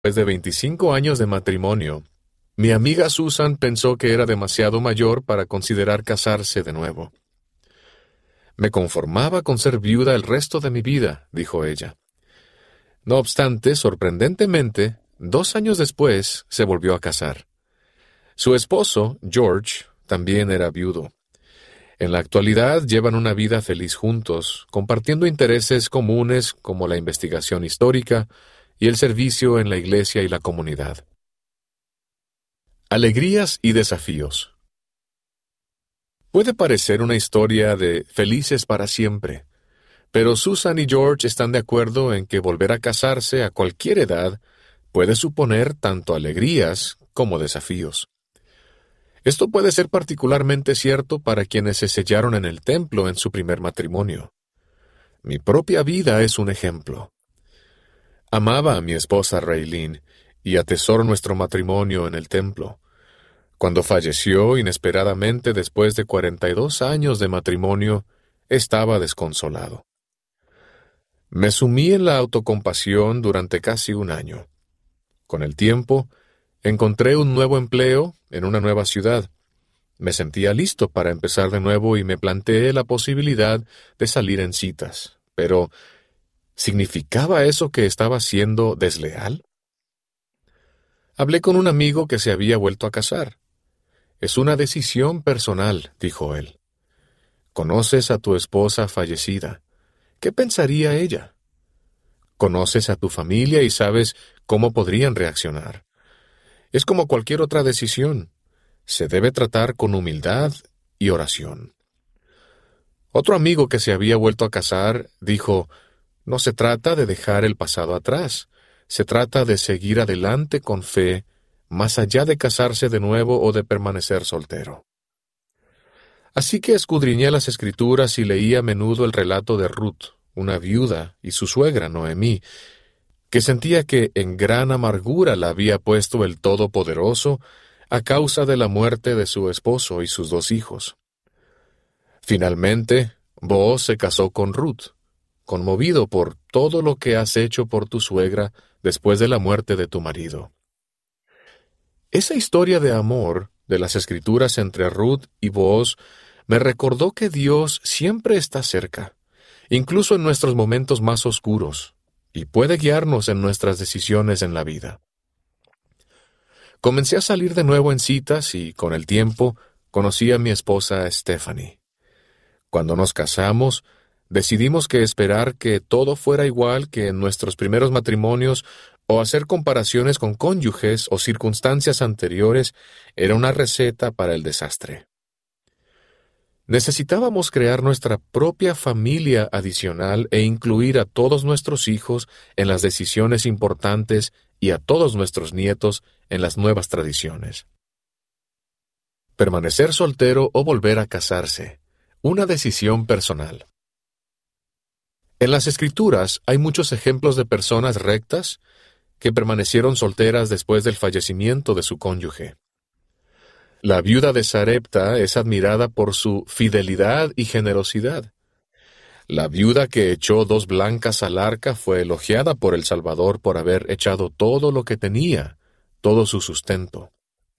Después de 25 años de matrimonio, mi amiga Susan pensó que era demasiado mayor para considerar casarse de nuevo. Me conformaba con ser viuda el resto de mi vida, dijo ella. No obstante, sorprendentemente, 2 años después se volvió a casar. Su esposo, George, también era viudo. En la actualidad llevan una vida feliz juntos, compartiendo intereses comunes como la investigación histórica y el servicio en la iglesia y la comunidad. Alegrías y desafíos. Puede parecer una historia de felices para siempre, pero Susan y George están de acuerdo en que volver a casarse a cualquier edad puede suponer tanto alegrías como desafíos. Esto puede ser particularmente cierto para quienes se sellaron en el templo en su primer matrimonio. Mi propia vida es un ejemplo. Amaba a mi esposa Raylene y atesoro nuestro matrimonio en el templo. Cuando falleció inesperadamente después de 42 años de matrimonio, estaba desconsolado. Me sumí en la autocompasión durante casi un año. Con el tiempo, encontré un nuevo empleo en una nueva ciudad. Me sentía listo para empezar de nuevo y me planteé la posibilidad de salir en citas. Pero, ¿significaba eso que estaba siendo desleal? Hablé con un amigo que se había vuelto a casar. Es una decisión personal, dijo él. Conoces a tu esposa fallecida. ¿Qué pensaría ella? Conoces a tu familia y sabes cómo podrían reaccionar. Es como cualquier otra decisión. Se debe tratar con humildad y oración. Otro amigo que se había vuelto a casar dijo, no se trata de dejar el pasado atrás, se trata de seguir adelante con fe, más allá de casarse de nuevo o de permanecer soltero. Así que escudriñé las Escrituras y leí a menudo el relato de Ruth, una viuda, y su suegra, Noemí, que sentía que en gran amargura la había puesto el Todopoderoso a causa de la muerte de su esposo y sus 2 hijos. Finalmente, Booz se casó con Ruth, conmovido por todo lo que has hecho por tu suegra después de la muerte de tu marido. Esa historia de amor de las Escrituras entre Ruth y Booz me recordó que Dios siempre está cerca, incluso en nuestros momentos más oscuros, y puede guiarnos en nuestras decisiones en la vida. Comencé a salir de nuevo en citas y, con el tiempo, conocí a mi esposa Stephanie. Cuando nos casamos, decidimos que esperar que todo fuera igual que en nuestros primeros matrimonios o hacer comparaciones con cónyuges o circunstancias anteriores era una receta para el desastre. Necesitábamos crear nuestra propia familia adicional e incluir a todos nuestros hijos en las decisiones importantes y a todos nuestros nietos en las nuevas tradiciones. Permanecer soltero o volver a casarse. Una decisión personal. En las Escrituras hay muchos ejemplos de personas rectas que permanecieron solteras después del fallecimiento de su cónyuge. La viuda de Sarepta es admirada por su fidelidad y generosidad. La viuda que echó 2 blancas al arca fue elogiada por el Salvador por haber echado todo lo que tenía, todo su sustento.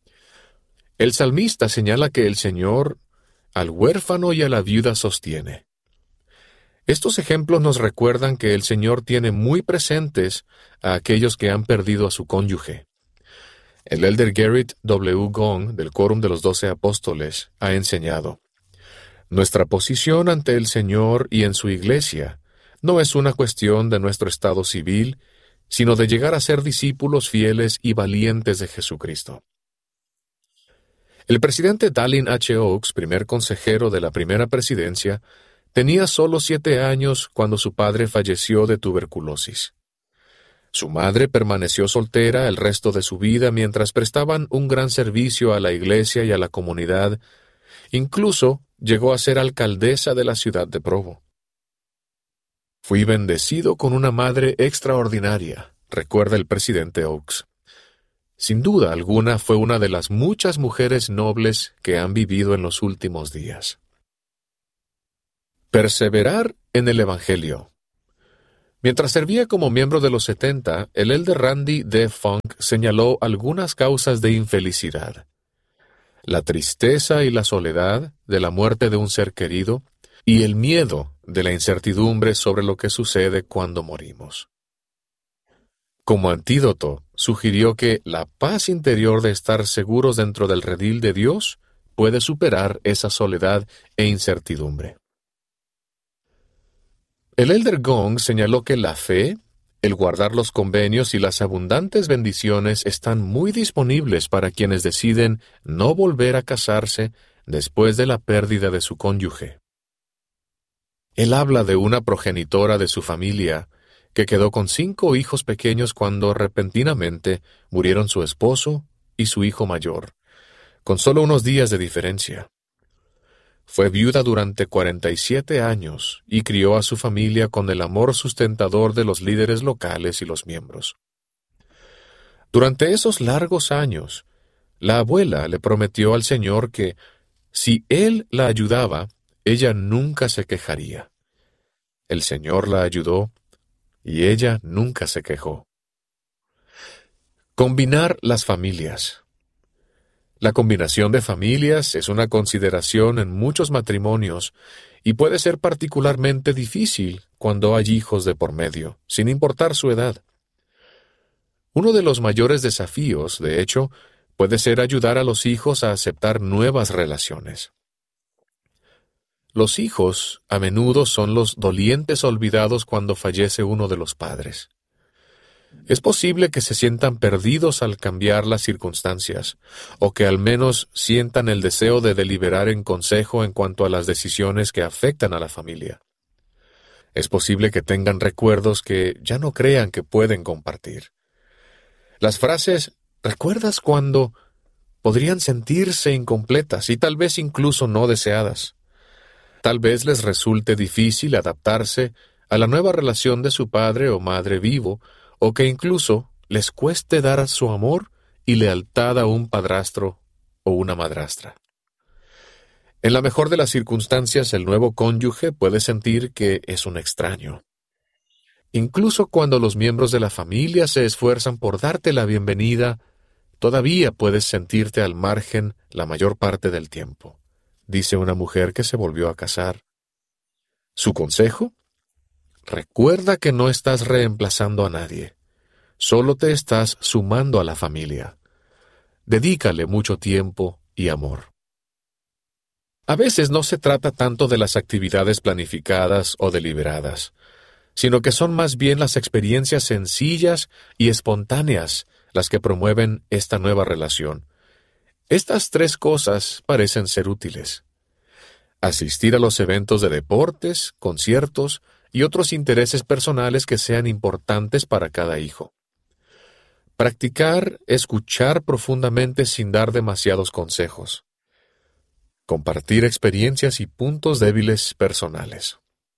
El salmista señala que el Señor al huérfano y a la viuda sostiene. Estos ejemplos nos recuerdan que el Señor tiene muy presentes a aquellos que han perdido a su cónyuge. El elder Gerrit W. Gong, del Quórum de los 12 Apóstoles, ha enseñado: nuestra posición ante el Señor y en su iglesia no es una cuestión de nuestro estado civil, sino de llegar a ser discípulos fieles y valientes de Jesucristo. El presidente Dallin H. Oaks, primer consejero de la primera presidencia, tenía solo 7 años cuando su padre falleció de tuberculosis. Su madre permaneció soltera el resto de su vida mientras prestaban un gran servicio a la iglesia y a la comunidad. Incluso llegó a ser alcaldesa de la ciudad de Provo. Fui bendecido con una madre extraordinaria, recuerda el presidente Oaks. Sin duda alguna fue una de las muchas mujeres nobles que han vivido en los últimos días. Perseverar en el Evangelio. Mientras servía como miembro de los 70, el elder Randy D. Funk señaló algunas causas de infelicidad: la tristeza y la soledad de la muerte de un ser querido y el miedo de la incertidumbre sobre lo que sucede cuando morimos. Como antídoto, sugirió que la paz interior de estar seguros dentro del redil de Dios puede superar esa soledad e incertidumbre. El elder Gong señaló que la fe, el guardar los convenios y las abundantes bendiciones están muy disponibles para quienes deciden no volver a casarse después de la pérdida de su cónyuge. Él habla de una progenitora de su familia que quedó con 5 hijos pequeños cuando repentinamente murieron su esposo y su hijo mayor, con solo unos días de diferencia. Fue viuda durante 47 años y crió a su familia con el amor sustentador de los líderes locales y los miembros. Durante esos largos años, la abuela le prometió al Señor que, si él la ayudaba, ella nunca se quejaría. El Señor la ayudó y ella nunca se quejó. Combinar las familias. La combinación de familias es una consideración en muchos matrimonios y puede ser particularmente difícil cuando hay hijos de por medio, sin importar su edad. Uno de los mayores desafíos, de hecho, puede ser ayudar a los hijos a aceptar nuevas relaciones. Los hijos a menudo son los dolientes olvidados cuando fallece uno de los padres. Es posible que se sientan perdidos al cambiar las circunstancias, o que al menos sientan el deseo de deliberar en consejo en cuanto a las decisiones que afectan a la familia. Es posible que tengan recuerdos que ya no crean que pueden compartir. Las frases «¿recuerdas cuando?» podrían sentirse incompletas y tal vez incluso no deseadas. Tal vez les resulte difícil adaptarse a la nueva relación de su padre o madre vivo, o que incluso les cueste dar su amor y lealtad a un padrastro o una madrastra. En la mejor de las circunstancias, el nuevo cónyuge puede sentir que es un extraño. Incluso cuando los miembros de la familia se esfuerzan por darte la bienvenida, todavía puedes sentirte al margen la mayor parte del tiempo, dice una mujer que se volvió a casar. ¿Su consejo? Recuerda que no estás reemplazando a nadie. Solo te estás sumando a la familia. Dedícale mucho tiempo y amor. A veces no se trata tanto de las actividades planificadas o deliberadas, sino que son más bien las experiencias sencillas y espontáneas las que promueven esta nueva relación. Estas 3 cosas parecen ser útiles: asistir a los eventos de deportes, conciertos y otros intereses personales que sean importantes para cada hijo. Practicar escuchar profundamente sin dar demasiados consejos. Compartir experiencias y puntos débiles personales.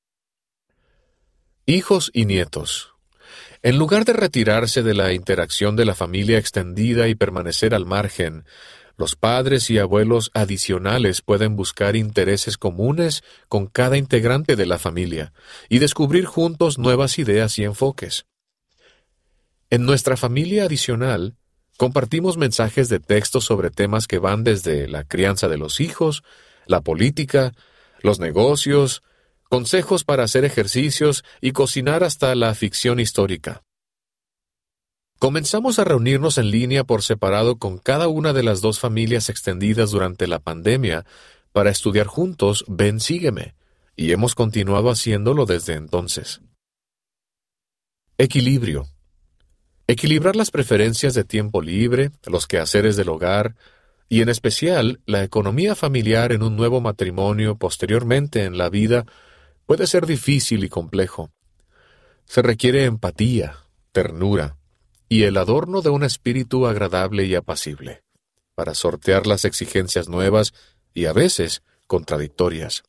Hijos y nietos. En lugar de retirarse de la interacción de la familia extendida y permanecer al margen, los padres y abuelos adicionales pueden buscar intereses comunes con cada integrante de la familia y descubrir juntos nuevas ideas y enfoques. En nuestra familia adicional, compartimos mensajes de texto sobre temas que van desde la crianza de los hijos, la política, los negocios, consejos para hacer ejercicios y cocinar hasta la ficción histórica. Comenzamos a reunirnos en línea por separado con cada una de las 2 familias extendidas durante la pandemia para estudiar juntos Ven Sígueme, y hemos continuado haciéndolo desde entonces. Equilibrio. Equilibrar las preferencias de tiempo libre, los quehaceres del hogar y, en especial, la economía familiar en un nuevo matrimonio posteriormente en la vida puede ser difícil y complejo. Se requiere empatía, ternura y el adorno de un espíritu agradable y apacible para sortear las exigencias nuevas y a veces contradictorias.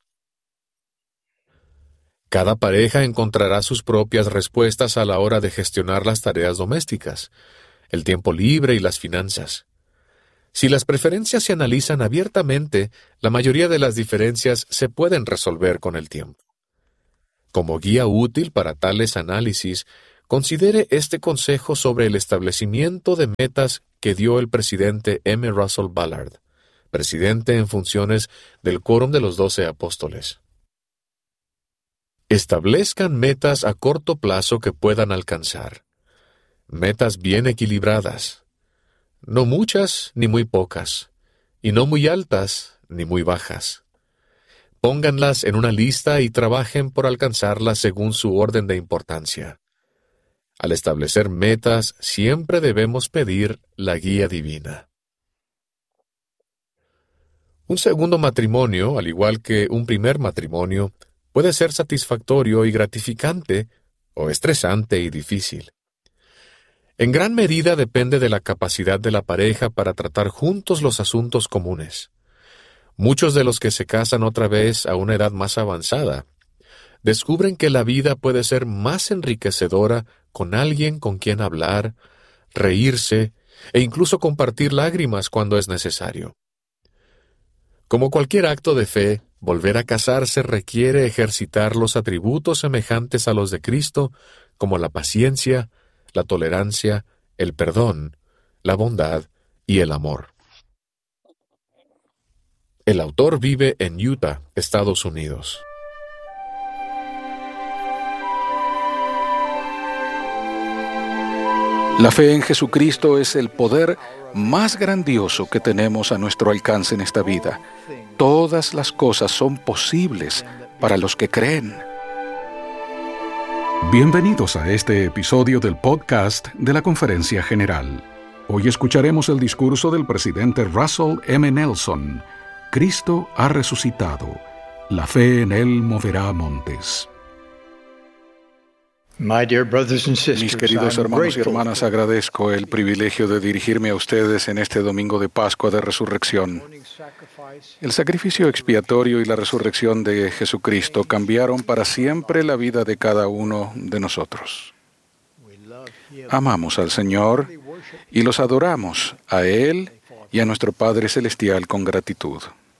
Cada pareja encontrará sus propias respuestas a la hora de gestionar las tareas domésticas, el tiempo libre y las finanzas. Si las preferencias se analizan abiertamente, la mayoría de las diferencias se pueden resolver con el tiempo. Como guía útil para tales análisis, considere este consejo sobre el establecimiento de metas que dio el presidente M. Russell Ballard, presidente en funciones del Quórum de los 12 Apóstoles. Establezcan metas a corto plazo que puedan alcanzar. Metas bien equilibradas. No muchas ni muy pocas, y no muy altas ni muy bajas. Pónganlas en una lista y trabajen por alcanzarlas según su orden de importancia. Al establecer metas, siempre debemos pedir la guía divina. Un segundo matrimonio, al igual que un primer matrimonio, puede ser satisfactorio y gratificante, o estresante y difícil. En gran medida depende de la capacidad de la pareja para tratar juntos los asuntos comunes. Muchos de los que se casan otra vez a una edad más avanzada descubren que la vida puede ser más enriquecedora con alguien con quien hablar, reírse e incluso compartir lágrimas cuando es necesario. Como cualquier acto de fe, volver a casarse requiere ejercitar los atributos semejantes a los de Cristo, como la paciencia, la tolerancia, el perdón, la bondad y el amor. El autor vive en Utah, Estados Unidos. La fe en Jesucristo es el poder más grandioso que tenemos a nuestro alcance en esta vida. Todas las cosas son posibles para los que creen. Bienvenidos a este episodio del podcast de la Conferencia General. Hoy escucharemos el discurso del presidente Russell M. Nelson. Cristo ha resucitado. La fe en Él moverá montes. Mis queridos hermanos y hermanas, agradezco el privilegio de dirigirme a ustedes en este domingo de Pascua de Resurrección. El sacrificio expiatorio y la resurrección de Jesucristo cambiaron para siempre la vida de cada uno de nosotros. Amamos al Señor y los adoramos a Él y a nuestro Padre Celestial con gratitud.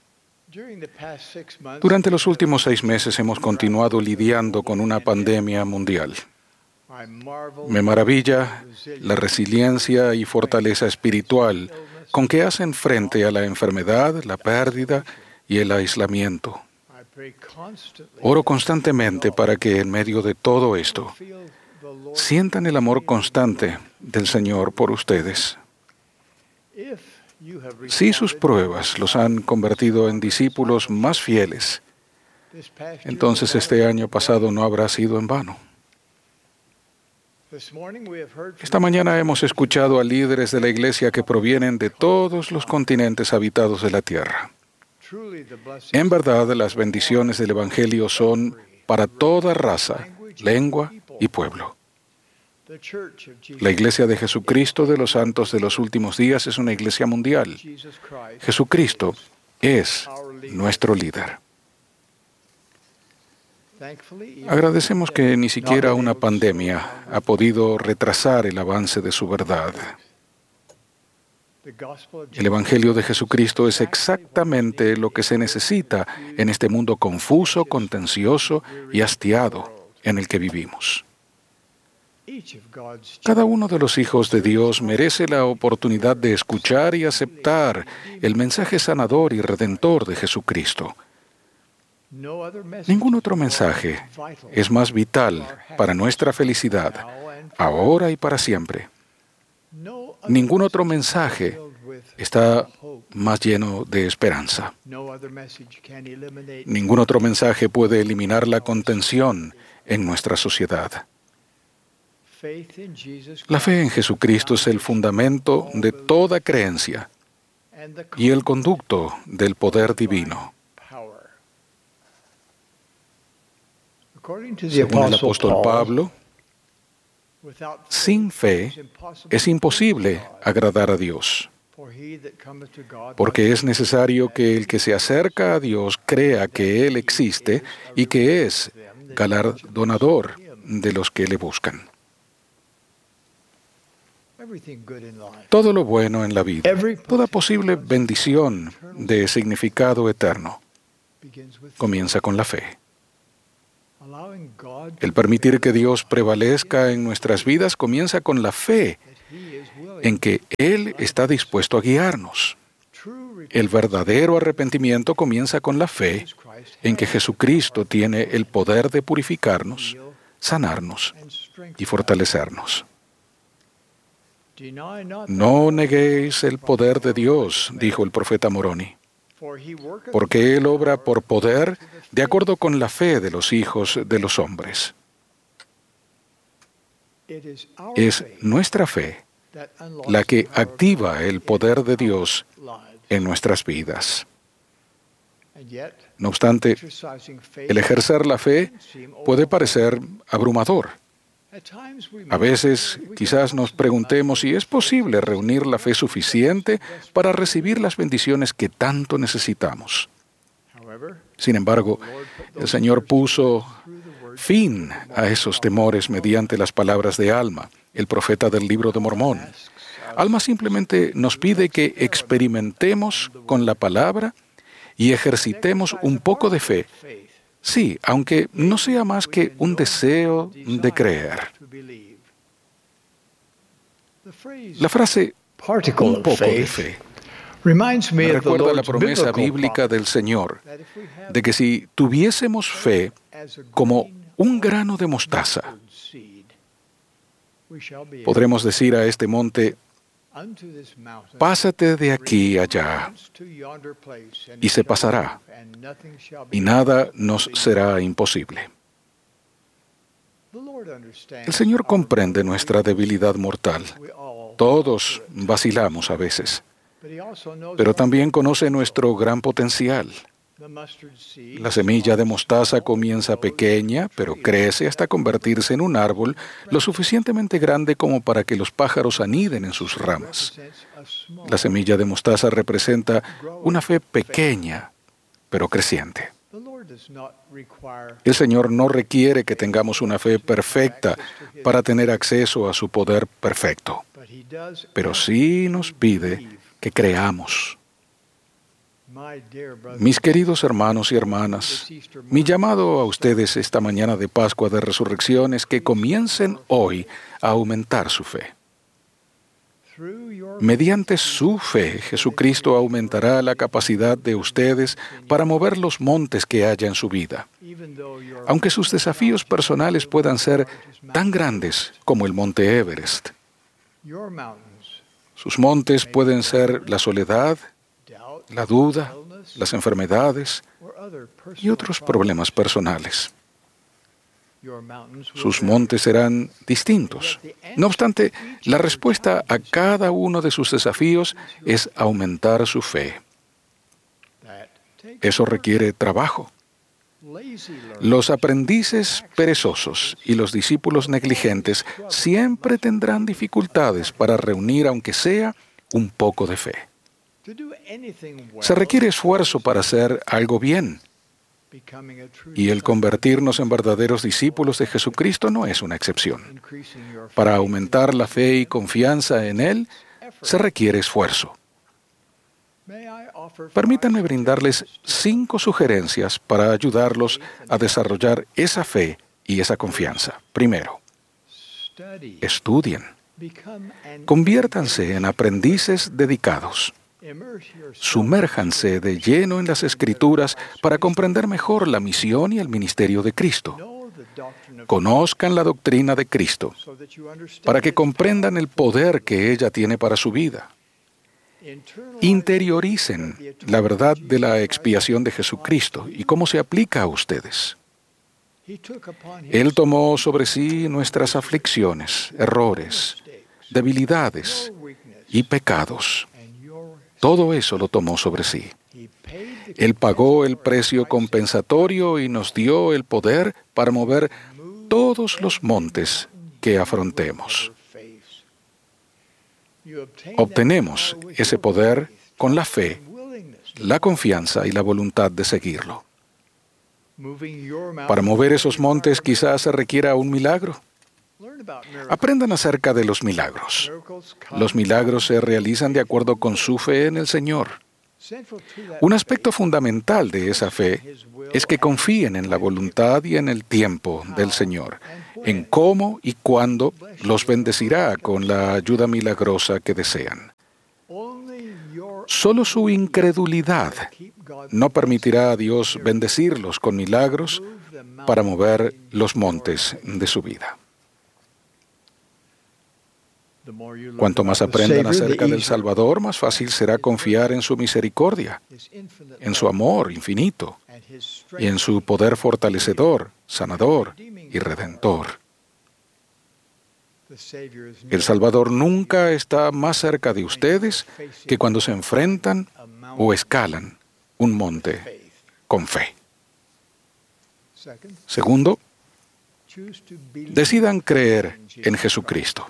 Durante los últimos 6 meses hemos continuado lidiando con una pandemia mundial. Me maravilla la resiliencia y fortaleza espiritual con que hacen frente a la enfermedad, la pérdida y el aislamiento. Oro constantemente para que en medio de todo esto sientan el amor constante del Señor por ustedes. Si sus pruebas los han convertido en discípulos más fieles, entonces este año pasado no habrá sido en vano. Esta mañana hemos escuchado a líderes de la Iglesia que provienen de todos los continentes habitados de la tierra. En verdad, las bendiciones del Evangelio son para toda raza, lengua y pueblo. La Iglesia de Jesucristo de los Santos de los Últimos Días es una iglesia mundial. Jesucristo es nuestro líder. Agradecemos que ni siquiera una pandemia ha podido retrasar el avance de su verdad. El Evangelio de Jesucristo es exactamente lo que se necesita en este mundo confuso, contencioso y hastiado en el que vivimos. Cada uno de los hijos de Dios merece la oportunidad de escuchar y aceptar el mensaje sanador y redentor de Jesucristo. Ningún otro mensaje es más vital para nuestra felicidad, ahora y para siempre. Ningún otro mensaje está más lleno de esperanza. Ningún otro mensaje puede eliminar la contención en nuestra sociedad. La fe en Jesucristo es el fundamento de toda creencia y el conducto del poder divino. Según el apóstol Pablo, sin fe es imposible agradar a Dios, porque es necesario que el que se acerca a Dios crea que Él existe y que es galardonador de los que le buscan. Todo lo bueno en la vida, toda posible bendición de significado eterno, comienza con la fe. El permitir que Dios prevalezca en nuestras vidas comienza con la fe en que Él está dispuesto a guiarnos. El verdadero arrepentimiento comienza con la fe en que Jesucristo tiene el poder de purificarnos, sanarnos y fortalecernos. No neguéis el poder de Dios, dijo el profeta Moroni, porque Él obra por poder de acuerdo con la fe de los hijos de los hombres. Es nuestra fe la que activa el poder de Dios en nuestras vidas. No obstante, el ejercer la fe puede parecer abrumador. A veces, quizás nos preguntemos si es posible reunir la fe suficiente para recibir las bendiciones que tanto necesitamos. Sin embargo, el Señor puso fin a esos temores mediante las palabras de Alma, el profeta del Libro de Mormón. Alma simplemente nos pide que experimentemos con la palabra y ejercitemos un poco de fe. Sí, aunque no sea más que un deseo de creer. La frase un poco de fe me recuerda la promesa bíblica del Señor de que si tuviésemos fe como un grano de mostaza, podremos decir a este monte, pásate de aquí allá, y se pasará, y nada nos será imposible. El Señor comprende nuestra debilidad mortal. Todos vacilamos a veces, pero también conoce nuestro gran potencial. La semilla de mostaza comienza pequeña, pero crece hasta convertirse en un árbol lo suficientemente grande como para que los pájaros aniden en sus ramas. La semilla de mostaza representa una fe pequeña, pero creciente. El Señor no requiere que tengamos una fe perfecta para tener acceso a su poder perfecto, pero sí nos pide que creamos. Mis queridos hermanos y hermanas, mi llamado a ustedes esta mañana de Pascua de Resurrección es que comiencen hoy a aumentar su fe. Mediante su fe, Jesucristo aumentará la capacidad de ustedes para mover los montes que haya en su vida. Aunque sus desafíos personales puedan ser tan grandes como el monte Everest, sus montes pueden ser la soledad, la duda, las enfermedades y otros problemas personales. Sus montes serán distintos. No obstante, la respuesta a cada uno de sus desafíos es aumentar su fe. Eso requiere trabajo. Los aprendices perezosos y los discípulos negligentes siempre tendrán dificultades para reunir, aunque sea, un poco de fe. Se requiere esfuerzo para hacer algo bien. Y el convertirnos en verdaderos discípulos de Jesucristo no es una excepción. Para aumentar la fe y confianza en Él, se requiere esfuerzo. Permítanme brindarles 5 sugerencias para ayudarlos a desarrollar esa fe y esa confianza. Primero, estudien. Conviértanse en aprendices dedicados. Sumérjanse de lleno en las Escrituras para comprender mejor la misión y el ministerio de Cristo. Conozcan la doctrina de Cristo para que comprendan el poder que ella tiene para su vida. Interioricen la verdad de la expiación de Jesucristo y cómo se aplica a ustedes. Él tomó sobre sí nuestras aflicciones, errores, debilidades y pecados. Todo eso lo tomó sobre sí. Él pagó el precio compensatorio y nos dio el poder para mover todos los montes que afrontemos. Obtenemos ese poder con la fe, la confianza y la voluntad de seguirlo. Para mover esos montes quizás se requiera un milagro. Aprendan acerca de los milagros. Los milagros se realizan de acuerdo con su fe en el Señor. Un aspecto fundamental de esa fe es que confíen en la voluntad y en el tiempo del Señor, en cómo y cuándo los bendecirá con la ayuda milagrosa que desean. Solo su incredulidad no permitirá a Dios bendecirlos con milagros para mover los montes de su vida. Cuanto más aprendan acerca del Salvador, más fácil será confiar en su misericordia, en su amor infinito y en su poder fortalecedor, sanador y redentor. El Salvador nunca está más cerca de ustedes que cuando se enfrentan o escalan un monte con fe. Segundo, decidan creer en Jesucristo.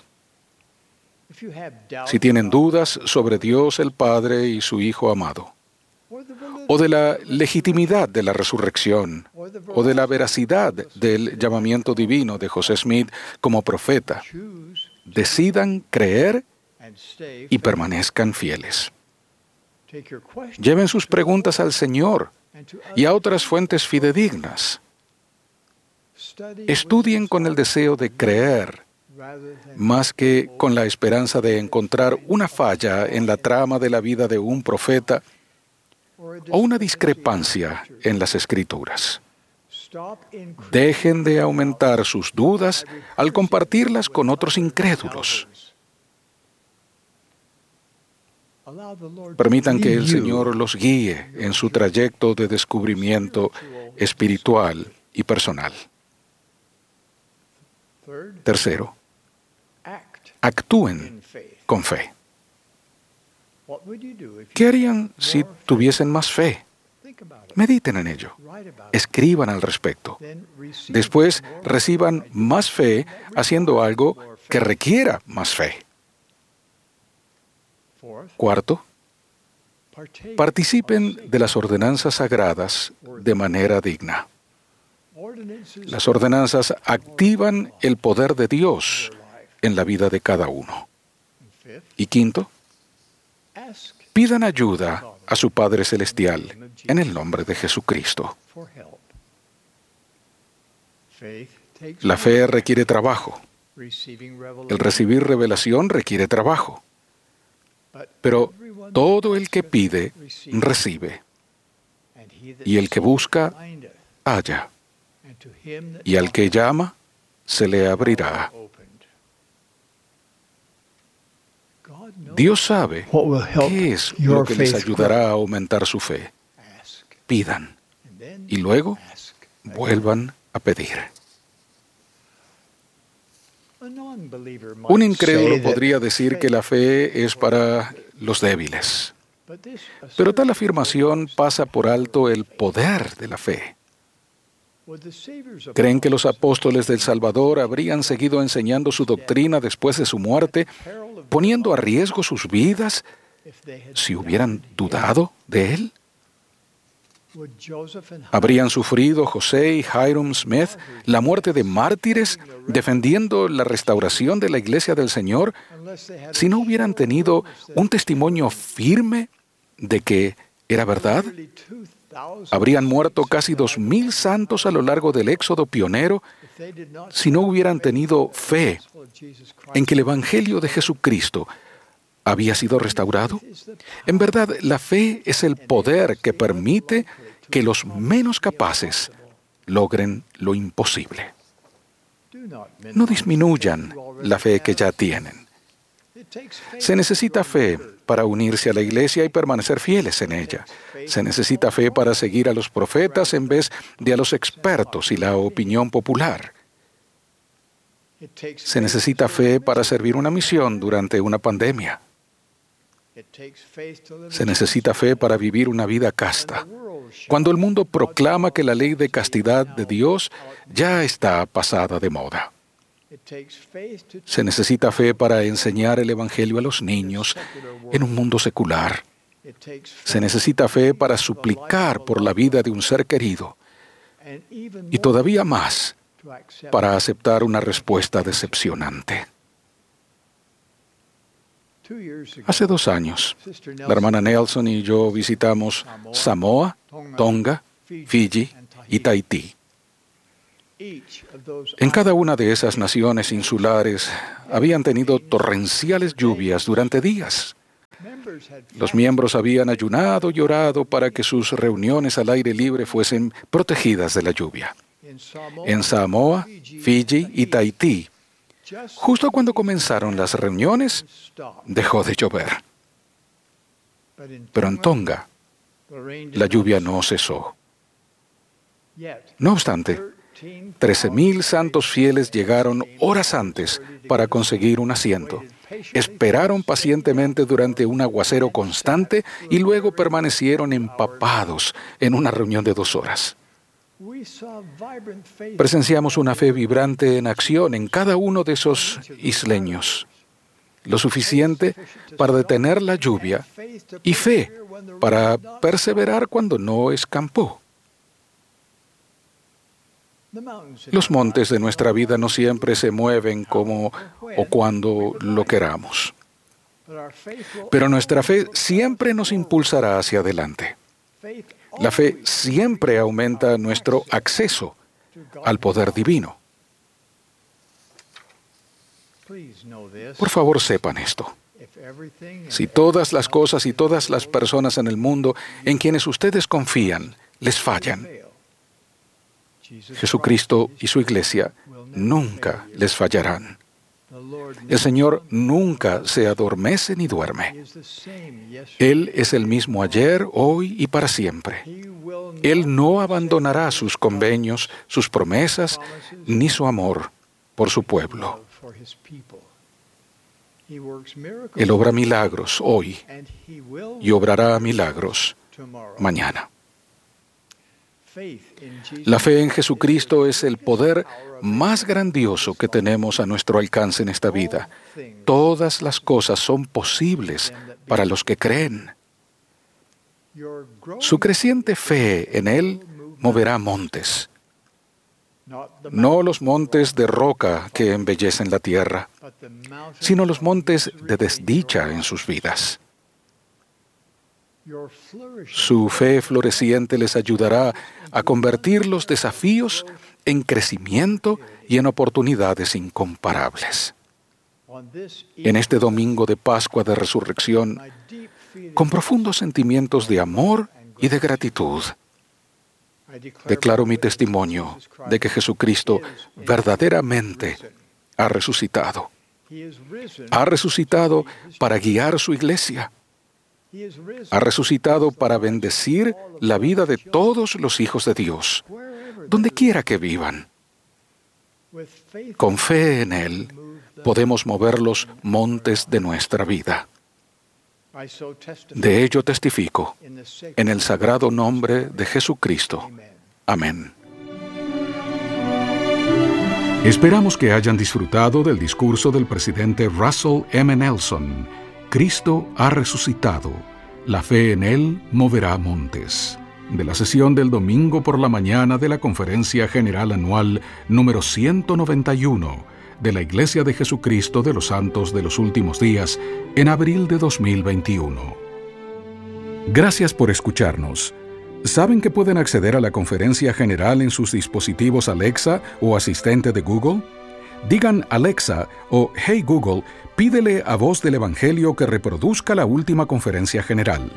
Si tienen dudas sobre Dios el Padre y su Hijo amado, o de la legitimidad de la resurrección, o de la veracidad del llamamiento divino de José Smith como profeta, decidan creer y permanezcan fieles. Lleven sus preguntas al Señor y a otras fuentes fidedignas. Estudien con el deseo de creer, más que con la esperanza de encontrar una falla en la trama de la vida de un profeta o una discrepancia en las Escrituras. Dejen de aumentar sus dudas al compartirlas con otros incrédulos. Permitan que el Señor los guíe en su trayecto de descubrimiento espiritual y personal. Tercero, actúen con fe. ¿Qué harían si tuviesen más fe? Mediten en ello. Escriban al respecto. Después, reciban más fe haciendo algo que requiera más fe. Cuarto, participen de las ordenanzas sagradas de manera digna. Las ordenanzas activan el poder de Dios en la vida de cada uno. Y quinto, pidan ayuda a su Padre Celestial en el nombre de Jesucristo. La fe requiere trabajo. El recibir revelación requiere trabajo. Pero todo el que pide, recibe. Y el que busca, halla. Y al que llama, se le abrirá. Dios sabe qué es lo que les ayudará a aumentar su fe. Pidan y luego vuelvan a pedir. Un incrédulo podría decir que la fe es para los débiles, pero tal afirmación pasa por alto el poder de la fe. ¿Creen que los apóstoles del Salvador habrían seguido enseñando su doctrina después de su muerte, poniendo a riesgo sus vidas, si hubieran dudado de él? ¿Habrían sufrido José y Hyrum Smith la muerte de mártires defendiendo la restauración de la Iglesia del Señor si no hubieran tenido un testimonio firme de que era verdad? ¿Habrían muerto casi 2,000 santos a lo largo del éxodo pionero si no hubieran tenido fe en que el Evangelio de Jesucristo había sido restaurado? En verdad, la fe es el poder que permite que los menos capaces logren lo imposible. No disminuyan la fe que ya tienen. Se necesita fe para unirse a la Iglesia y permanecer fieles en ella. Se necesita fe para seguir a los profetas en vez de a los expertos y la opinión popular. Se necesita fe para servir una misión durante una pandemia. Se necesita fe para vivir una vida casta, cuando el mundo proclama que la ley de castidad de Dios ya está pasada de moda. Se necesita fe para enseñar el Evangelio a los niños en un mundo secular. Se necesita fe para suplicar por la vida de un ser querido. Y todavía más, para aceptar una respuesta decepcionante. Hace 2 años, la hermana Nelson y yo visitamos Samoa, Tonga, Fiji y Tahití. En cada una de esas naciones insulares habían tenido torrenciales lluvias durante días. Los miembros habían ayunado y orado para que sus reuniones al aire libre fuesen protegidas de la lluvia. En Samoa, Fiji y Tahití, justo cuando comenzaron las reuniones, dejó de llover. Pero en Tonga, la lluvia no cesó. No obstante, 13,000 santos fieles llegaron horas antes para conseguir un asiento. Esperaron pacientemente durante un aguacero constante y luego permanecieron empapados en una reunión de 2 horas. Presenciamos una fe vibrante en acción en cada uno de esos isleños, lo suficiente para detener la lluvia y fe para perseverar cuando no escampó. Los montes de nuestra vida no siempre se mueven como o cuando lo queramos, pero nuestra fe siempre nos impulsará hacia adelante. La fe siempre aumenta nuestro acceso al poder divino. Por favor, sepan esto. Si todas las cosas y todas las personas en el mundo en quienes ustedes confían les fallan, Jesucristo y su iglesia nunca les fallarán. El Señor nunca se adormece ni duerme. Él es el mismo ayer, hoy y para siempre. Él no abandonará sus convenios, sus promesas, ni su amor por su pueblo. Él obra milagros hoy y obrará milagros mañana. La fe en Jesucristo es el poder más grandioso que tenemos a nuestro alcance en esta vida. Todas las cosas son posibles para los que creen. Su creciente fe en Él moverá montes. No los montes de roca que embellecen la tierra, sino los montes de desdicha en sus vidas. Su fe floreciente les ayudará a convertir los desafíos en crecimiento y en oportunidades incomparables. En este domingo de Pascua de Resurrección, con profundos sentimientos de amor y de gratitud, declaro mi testimonio de que Jesucristo verdaderamente ha resucitado. Ha resucitado para guiar su iglesia. Ha resucitado para bendecir la vida de todos los hijos de Dios, donde quiera que vivan. Con fe en Él, podemos mover los montes de nuestra vida. De ello testifico, en el sagrado nombre de Jesucristo. Amén. Esperamos que hayan disfrutado del discurso del presidente Russell M. Nelson. Cristo ha resucitado. La fe en Él moverá montes. De la sesión del domingo por la mañana de la Conferencia General Anual número 191 de la Iglesia de Jesucristo de los Santos de los Últimos Días en abril de 2021. Gracias por escucharnos. ¿Saben que pueden acceder a la Conferencia General en sus dispositivos Alexa o asistente de Google? Digan Alexa o Hey Google, pídele a Voz del Evangelio que reproduzca la última conferencia general.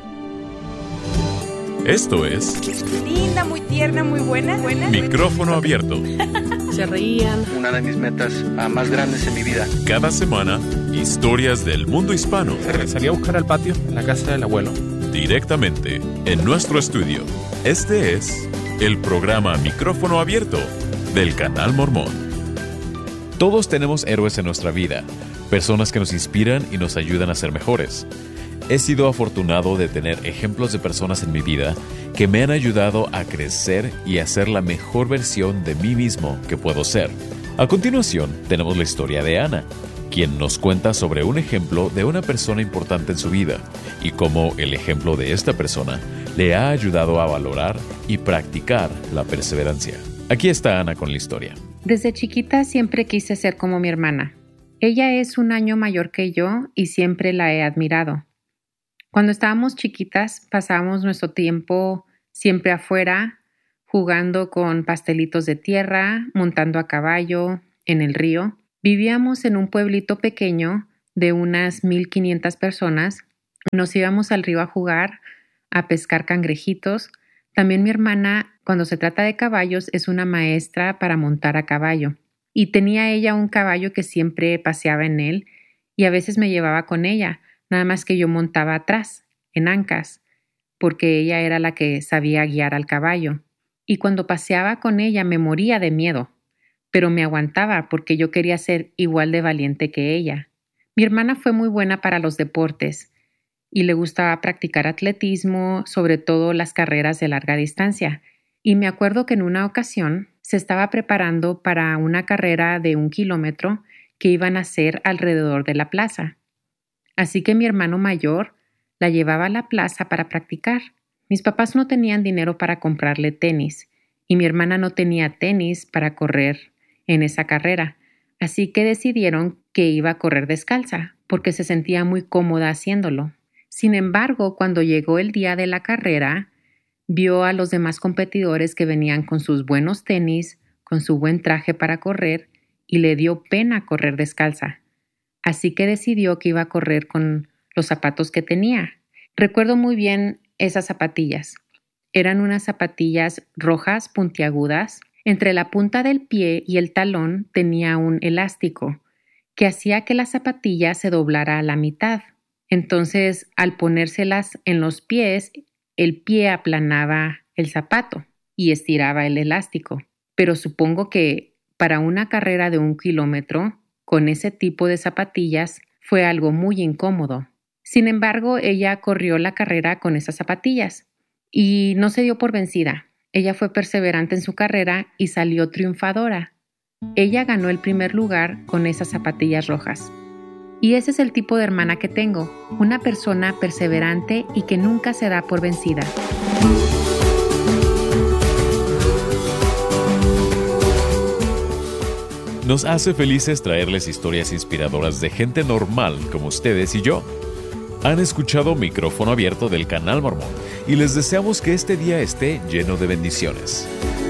Esto es... linda, muy tierna, muy buena. Micrófono abierto. Se reían. Una de mis metas más grandes en mi vida. Cada semana, historias del mundo hispano. Se regresaría a buscar al patio en la casa del abuelo. Directamente en nuestro estudio. Este es el programa Micrófono Abierto del Canal Mormón. Todos tenemos héroes en nuestra vida, personas que nos inspiran y nos ayudan a ser mejores. He sido afortunado de tener ejemplos de personas en mi vida que me han ayudado a crecer y a ser la mejor versión de mí mismo que puedo ser. A continuación, tenemos la historia de Ana, quien nos cuenta sobre un ejemplo de una persona importante en su vida y cómo el ejemplo de esta persona le ha ayudado a valorar y practicar la perseverancia. Aquí está Ana con la historia. Desde chiquita siempre quise ser como mi hermana. Ella es 1 año mayor que yo y siempre la he admirado. Cuando estábamos chiquitas, pasábamos nuestro tiempo siempre afuera, jugando con pastelitos de tierra, montando a caballo, en el río. Vivíamos en un pueblito pequeño de unas 1,500 personas. Nos íbamos al río a jugar, a pescar cangrejitos. También mi hermana, cuando se trata de caballos, es una maestra para montar a caballo. Y tenía ella un caballo que siempre paseaba en él y a veces me llevaba con ella, nada más que yo montaba atrás, en ancas, porque ella era la que sabía guiar al caballo. Y cuando paseaba con ella me moría de miedo, pero me aguantaba porque yo quería ser igual de valiente que ella. Mi hermana fue muy buena para los deportes y le gustaba practicar atletismo, sobre todo las carreras de larga distancia. Y me acuerdo que en una ocasión se estaba preparando para una carrera de 1 kilómetro que iban a hacer alrededor de la plaza. Así que mi hermano mayor la llevaba a la plaza para practicar. Mis papás no tenían dinero para comprarle tenis y mi hermana no tenía tenis para correr en esa carrera. Así que decidieron que iba a correr descalza porque se sentía muy cómoda haciéndolo. Sin embargo, cuando llegó el día de la carrera, vio a los demás competidores que venían con sus buenos tenis, con su buen traje para correr y le dio pena correr descalza. Así que decidió que iba a correr con los zapatos que tenía. Recuerdo muy bien esas zapatillas. Eran unas zapatillas rojas puntiagudas. Entre la punta del pie y el talón tenía un elástico que hacía que la zapatilla se doblara a la mitad. Entonces, al ponérselas en los pies, el pie aplanaba el zapato y estiraba el elástico. Pero supongo que para una carrera de 1 kilómetro, con ese tipo de zapatillas, fue algo muy incómodo. Sin embargo, ella corrió la carrera con esas zapatillas y no se dio por vencida. Ella fue perseverante en su carrera y salió triunfadora. Ella ganó el primer lugar con esas zapatillas rojas. Y ese es el tipo de hermana que tengo, una persona perseverante y que nunca se da por vencida. Nos hace felices traerles historias inspiradoras de gente normal como ustedes y yo. Han escuchado Micrófono Abierto del Canal Mormón y les deseamos que este día esté lleno de bendiciones.